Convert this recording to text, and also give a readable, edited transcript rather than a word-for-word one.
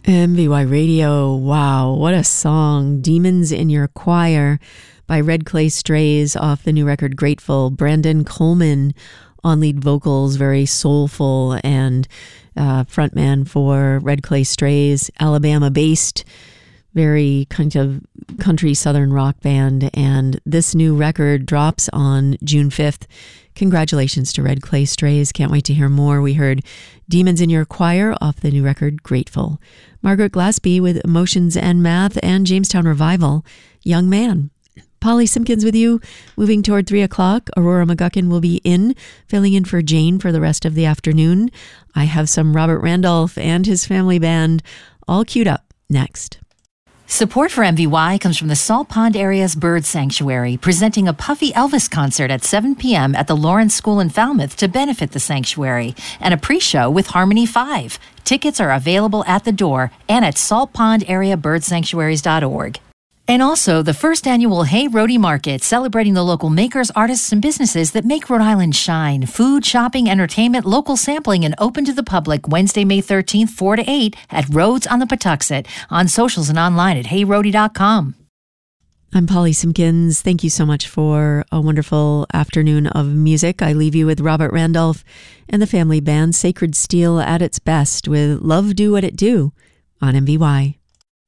MVY Radio, wow, what a song. Demons in Your Choir by Red Clay Strays off the new record Grateful. Brandon Coleman on lead vocals, very soulful, and frontman for Red Clay Strays, Alabama-based, very kind of country southern rock band. And this new record drops on June 5th. Congratulations to Red Clay Strays. Can't wait to hear more. We heard Demons in Your Choir off the new record Grateful. Margaret Glaspie with Emotions and Math, and Jamestown Revival, Young Man. Polly Simpkins with you, moving toward 3 o'clock. Aurora McGuckin will be filling in for Jane for the rest of the afternoon. I have some Robert Randolph and his family band all queued up next. Support for MVY comes from the Salt Pond Area's Bird Sanctuary, presenting a Puffy Elvis concert at 7 p.m. at the Lawrence School in Falmouth to benefit the sanctuary, and a pre-show with Harmony 5. Tickets are available at the door and at saltpondareabirdsanctuaries.org. And also, the first annual Hey Rhody Market, celebrating the local makers, artists, and businesses that make Rhode Island shine. Food, shopping, entertainment, local sampling, and open to the public Wednesday, May 13th, 4 to 8 at Rhodes on the Patuxent, on socials and online at heyrhody.com. I'm Polly Simpkins. Thank you so much for a wonderful afternoon of music. I leave you with Robert Randolph and the family band Sacred Steel at its best with Love Do What It Do on MVY.